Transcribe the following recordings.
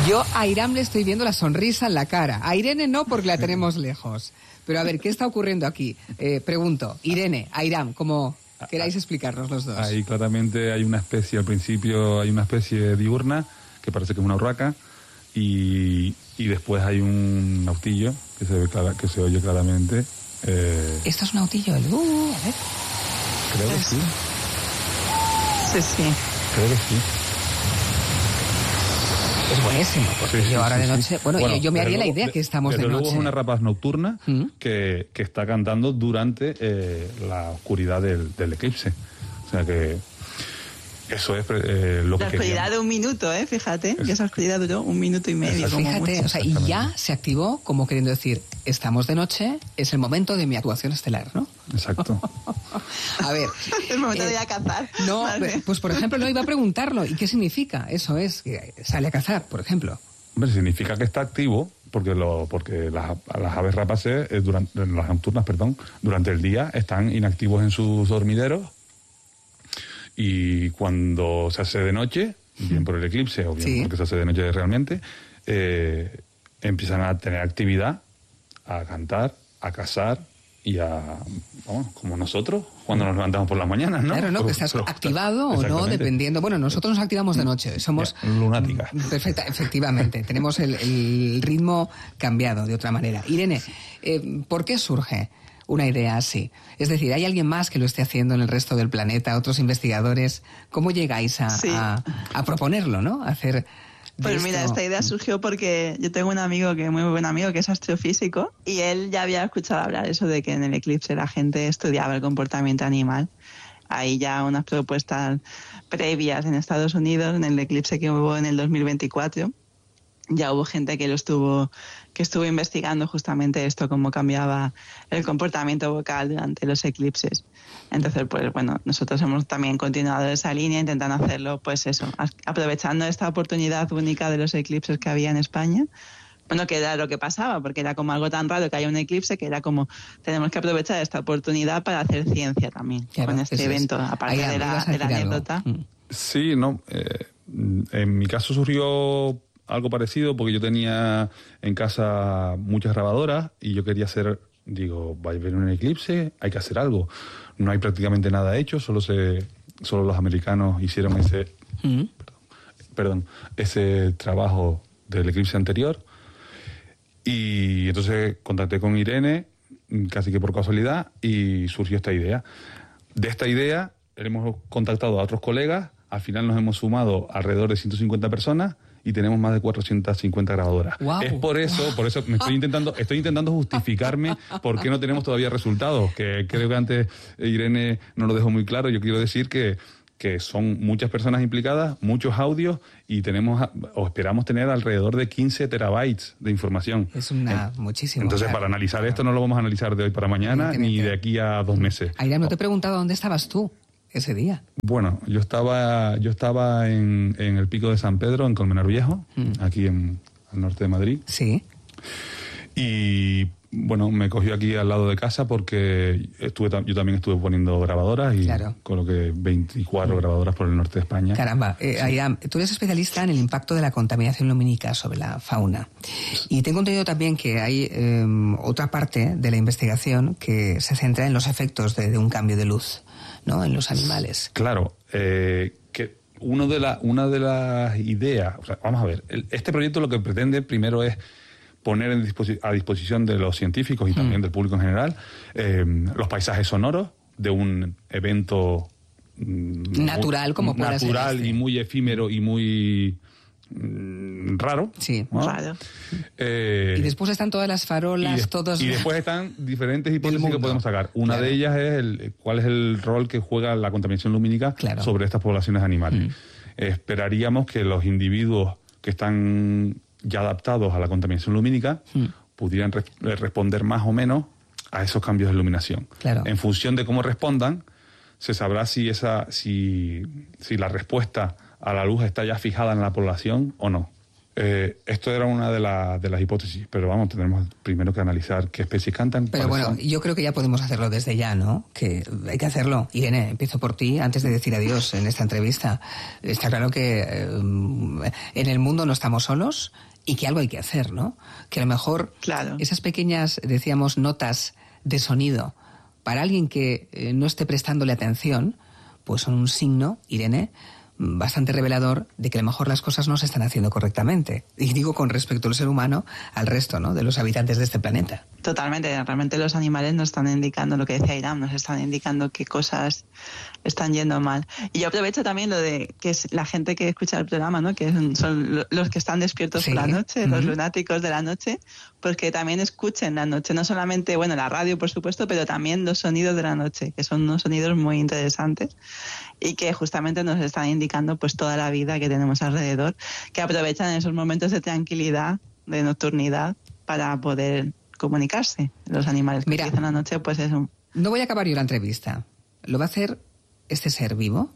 Yo a Airam le estoy viendo la sonrisa en la cara. A Irene no, porque la tenemos lejos. Pero a ver, ¿qué está ocurriendo aquí? Pregunto, Irene, Airam, como queráis explicarnos los dos. Ahí claramente hay una especie, al principio hay una especie diurna, que parece que es una urraca, y después hay un autillo, que se oye claramente. ¿Esto es un autillo? A ver. Creo que sí. Sí. Creo que sí. Es buenísimo, porque Sí, yo ahora de noche... sí. Bueno, yo me haría la idea que estamos de noche. Luego es una rapaz nocturna que está cantando durante la oscuridad del eclipse. O sea que eso es lo que la oscuridad de un minuto, fíjate, que esa oscuridad duró 1 minuto y medio. Fíjate, o sea, y ya se activó como queriendo decir, estamos de noche, es el momento de mi actuación estelar, ¿no? Exacto. A ver... el momento de ir a cazar. No, vale. Pues por ejemplo, no iba a preguntarlo. ¿Y qué significa? Eso es, que sale a cazar, por ejemplo. Hombre, significa que está activo, porque las aves rapaces, las nocturnas, durante el día están inactivos en sus dormideros, y cuando se hace de noche, bien por el eclipse o bien porque se hace de noche realmente, empiezan a tener actividad, a cantar, a cazar y como nosotros, cuando nos levantamos por las mañanas, ¿no? Claro, ¿no? Que estás activado o no, dependiendo. Bueno, nosotros nos activamos de noche, somos... lunáticas. Efectivamente, tenemos el ritmo cambiado de otra manera. Irene, ¿por qué surge una idea así? Es decir, ¿hay alguien más que lo esté haciendo en el resto del planeta, otros investigadores? ¿Cómo llegáis a proponerlo, ¿no? A hacer... Pues mira, esta idea surgió porque yo tengo un amigo muy buen amigo, que es astrofísico, y él ya había escuchado hablar eso de que en el eclipse la gente estudiaba el comportamiento animal. Hay ya unas propuestas previas en Estados Unidos, en el eclipse que hubo en el 2024, ya hubo gente que estuvo investigando justamente esto, cómo cambiaba el comportamiento vocal durante los eclipses. Entonces, pues bueno, nosotros hemos también continuado esa línea, intentando hacerlo, pues eso, aprovechando esta oportunidad única de los eclipses que había en España. Bueno, que era lo que pasaba, porque era como algo tan raro que haya un eclipse, que era como, tenemos que aprovechar esta oportunidad para hacer ciencia también, claro, con este evento, aparte de la anécdota. Sí, no, en mi caso surgió algo parecido, porque yo tenía en casa muchas grabadoras y yo quería hacer, va a haber un eclipse, hay que hacer algo. No hay prácticamente nada hecho, solo los americanos hicieron ese trabajo del eclipse anterior. Y entonces contacté con Irene, casi que por casualidad, y surgió esta idea. De esta idea hemos contactado a otros colegas, al final nos hemos sumado alrededor de 150 personas, y tenemos más de 450 grabadoras. Wow. Es por eso estoy intentando justificarme por qué no tenemos todavía resultados, que creo que antes Irene no lo dejó muy claro. Yo quiero decir que son muchas personas implicadas, muchos audios, y esperamos tener alrededor de 15 terabytes de información. Es muchísimo. Entonces, para analizar esto no lo vamos a analizar de hoy para mañana, ni de aquí a 2 meses. Airam, no te he preguntado dónde estabas tú ese día. Bueno, yo estaba en el Pico de San Pedro, en Colmenar Viejo, aquí al norte de Madrid. Sí. Y bueno, me cogió aquí al lado de casa porque yo también estuve poniendo grabadoras y coloqué 24 grabadoras por el norte de España. Caramba, Airam, tú eres especialista en el impacto de la contaminación lumínica sobre la fauna. Y tengo entendido también que hay otra parte de la investigación que se centra en los efectos de un cambio de luz, ¿no? En los animales. Claro, que una de las ideas, o sea, vamos a ver, este proyecto lo que pretende primero es poner a disposición de los científicos y también del público en general los paisajes sonoros de un evento natural, como pueda ser y muy efímero y muy raro. Sí, ¿no? Raro. Y después están todas las farolas, todos... Y después están diferentes hipótesis que podemos sacar. Una de ellas es cuál es el rol que juega la contaminación lumínica sobre estas poblaciones animales. Esperaríamos que los individuos que están ya adaptados a la contaminación lumínica pudieran responder más o menos a esos cambios de iluminación. Claro. En función de cómo respondan, se sabrá si la respuesta a la luz está ya fijada en la población o no. Esto era una de las hipótesis, pero vamos, tendremos primero que analizar qué especies cantan. Pero bueno, yo creo que ya podemos hacerlo desde ya, ¿no? Que hay que hacerlo. Irene, empiezo por ti antes de decir adiós en esta entrevista. Está claro que en el mundo no estamos solos y que algo hay que hacer, ¿no? Que a lo mejor esas pequeñas, decíamos, notas de sonido para alguien que no esté prestándole atención, pues son un signo, Irene, bastante revelador de que a lo mejor las cosas no se están haciendo correctamente. Y digo con respecto al ser humano al resto, ¿no?, de los habitantes de este planeta. Totalmente. Realmente los animales nos están indicando lo que decía Irán, nos están indicando qué cosas están yendo mal. Y yo aprovecho también lo de que es la gente que escucha el programa, ¿no?, que son los que están despiertos por la noche, los lunáticos de la noche, porque también escuchen la noche, no solamente, bueno, la radio, por supuesto, pero también los sonidos de la noche, que son unos sonidos muy interesantes y que justamente nos están indicando pues toda la vida que tenemos alrededor, que aprovechan esos momentos de tranquilidad, de nocturnidad, para poder comunicarse. Los animales que utilizan la noche, pues eso. No voy a acabar yo la entrevista. ¿Lo va a hacer este ser vivo?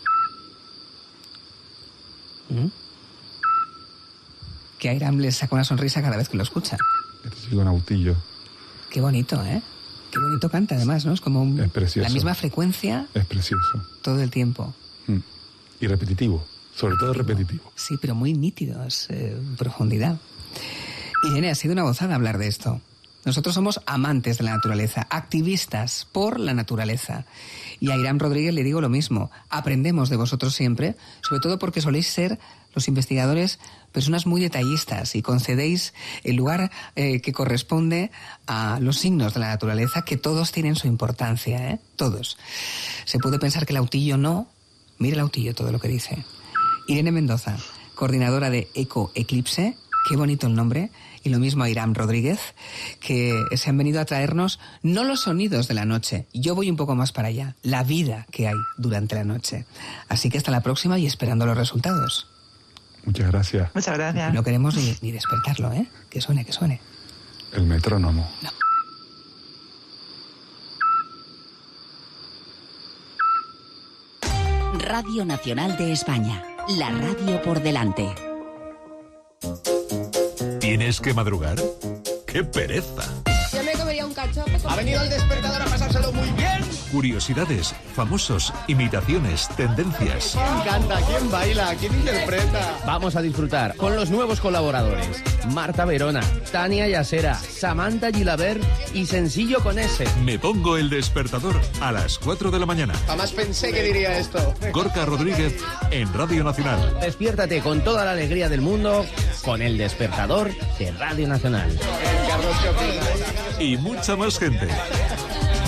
Que a Irán le saca una sonrisa cada vez que lo escucha. Este chico nautillo. Qué bonito, ¿eh? Qué bonito canta, además, ¿no? Es como la misma frecuencia. Es precioso. Todo el tiempo. Y repetitivo. Sobre todo repetitivo. Sí, pero muy nítido, es profundidad. Irene, ha sido una gozada hablar de esto. Nosotros somos amantes de la naturaleza, activistas por la naturaleza. Y a Irán Rodríguez le digo lo mismo. Aprendemos de vosotros siempre, sobre todo porque soléis ser, los investigadores, personas muy detallistas y concedéis el lugar que corresponde a los signos de la naturaleza, que todos tienen su importancia, ¿eh? Todos. Se puede pensar que el autillo no. Mira el autillo todo lo que dice. Irene Mendoza, coordinadora de Eco Eclipse. Qué bonito el nombre. Y lo mismo a Irán Rodríguez, que se han venido a traernos no los sonidos de la noche, yo voy un poco más para allá, la vida que hay durante la noche. Así que hasta la próxima y esperando los resultados. Muchas gracias. Muchas gracias. No queremos ni despertarlo, ¿eh? Que suene, que suene. El metrónomo. No. Radio Nacional de España, la radio por delante. ¿Tienes que madrugar? ¡Qué pereza! Yo me comería un cachopo. Ha venido el despertador a pasárselo muy bien. Curiosidades, famosos, imitaciones, tendencias. ¿Quién canta? ¿Quién baila? ¿Quién interpreta? Vamos a disfrutar con los nuevos colaboradores. Marta Verona, Tania Yasera, Samantha Gilabert y Sencillo con S. Me pongo el despertador a las 4 de la mañana. Jamás pensé que diría esto. Gorka Rodríguez en Radio Nacional. Despiértate con toda la alegría del mundo con el despertador de Radio Nacional. Carlos, ¿qué opinas? Y mucha más gente.